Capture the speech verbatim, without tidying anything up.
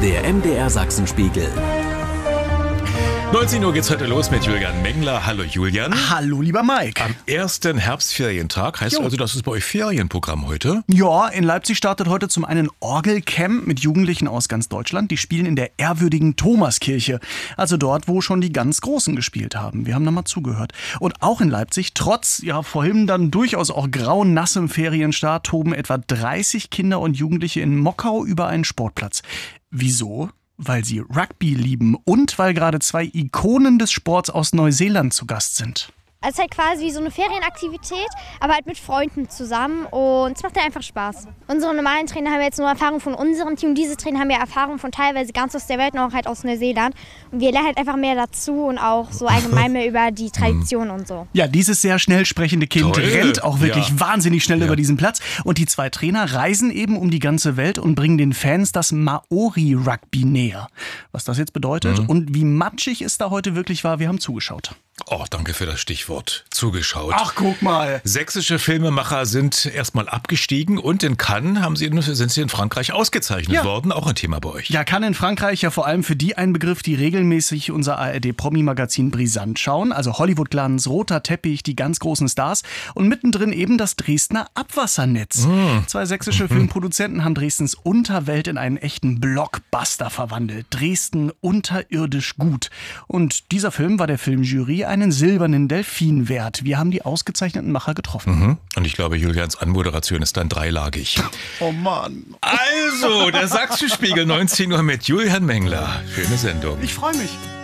Der M D R Sachsenspiegel. neunzehn Uhr geht's heute los mit Julian Mengler. Hallo Julian. Hallo lieber Mike. Am ersten Herbstferientag, heißt Jo. also, das ist bei euch Ferienprogramm heute? Ja, in Leipzig startet heute zum einen Orgelcamp mit Jugendlichen aus ganz Deutschland. Die spielen in der ehrwürdigen Thomaskirche, also dort, wo schon die ganz Großen gespielt haben. Wir haben da mal zugehört. Und auch in Leipzig, trotz ja vorhin dann durchaus auch grau-nassem Ferienstart, toben etwa dreißig Kinder und Jugendliche in Mockau über einen Sportplatz. Wieso? Weil sie Rugby lieben und weil gerade zwei Ikonen des Sports aus Neuseeland zu Gast sind. Es ist halt quasi wie so eine Ferienaktivität, aber halt mit Freunden zusammen und es macht ja einfach Spaß. Unsere normalen Trainer haben jetzt nur Erfahrung von unserem Team, diese Trainer haben ja Erfahrung von teilweise ganz aus der Welt und auch halt aus Neuseeland. Und wir lernen halt einfach mehr dazu und auch so allgemein mehr über die Tradition und so. Ja, dieses sehr schnell sprechende Kind Toll. rennt auch wirklich Ja. wahnsinnig schnell Ja. über diesen Platz. Und die zwei Trainer reisen eben um die ganze Welt und bringen den Fans das Maori-Rugby näher. Was das jetzt bedeutet Mhm. und wie matschig es da heute wirklich war, wir haben zugeschaut. Oh, danke für das Stichwort. Zugeschaut. Ach, guck mal. Sächsische Filmemacher sind erstmal abgestiegen und in Cannes haben sie, sind sie in Frankreich ausgezeichnet Ja. worden. Auch ein Thema bei euch. Ja, kann in Frankreich ja vor allem für die ein Begriff, die regelmäßig unser A R D-Promi-Magazin Brisant schauen. Also Hollywood-Glanz, roter Teppich, die ganz großen Stars. Und mittendrin eben das Dresdner Abwassernetz. Mm. Zwei sächsische Filmproduzenten haben Dresdens Unterwelt in einen echten Blockbuster verwandelt. Dresden unterirdisch gut. Und dieser Film war der Filmjury einen silbernen Delfin wert. Wir haben die ausgezeichneten Macher getroffen. Mhm. Und ich glaube, Julians Anmoderation ist dann dreilagig. Oh Mann. Also, der Sachsenspiegel neunzehn Uhr mit Julian Mengler. Schöne Sendung. Ich freue mich.